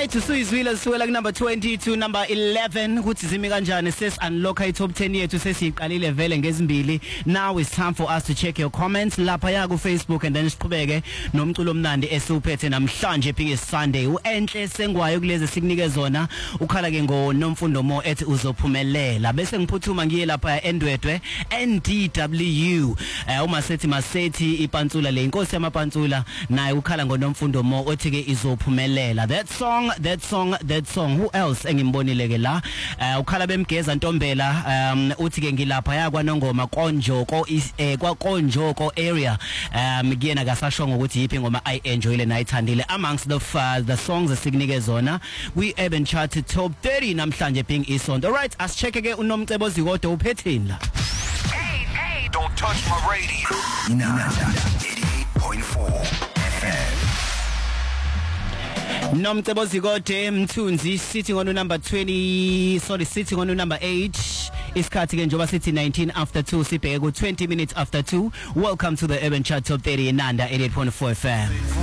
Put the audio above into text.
Alright, usuyizwile sisuwela ku number 20 to number 11 kuthi zimi kanjani sis unlock I top 10 yethu sesiqalile vele ngezimbili. Now it's time for us to check your comments lapha ya ku Facebook and then siqhubeke nomculo omnandi esuphethe namhlanje Big Sunday. Uenhle sengwayo kulezi sikunike zona ukhala ke ngo Nomfundo Mo ethi uzophumelela bese ngiphuthuma ngiye lapha eNdwedwe NDW. Uma sethi ipantsula le inkosi yamapantsula naye ukhala ngo Nomfundo Mo othi ke izophumelela. That song who else engimbonile ke la ukhala bemgeza Ntombela uthi ke ngilapha ya kwaNongoma Konjoko kwa Konjoko area ngiyena kasashonga ukuthi yipi ngoma I enjoyile nayithandile amongst the songs esikunike zona we urban chart top 30 namhlanje being isonto. Alright, asicheke ke uNomcebo Zikodo uphethini la. Hey, don't touch my radio. Inanda 88.4 FM. Nomcebo Zikodo Mthunzi sitting on number 8 isikhathi ke njoba sithi 19 after 2 sibheke ku 20 minutes after 2. Welcome to the Urban Chart Top 30 Inanda 88.4 FM.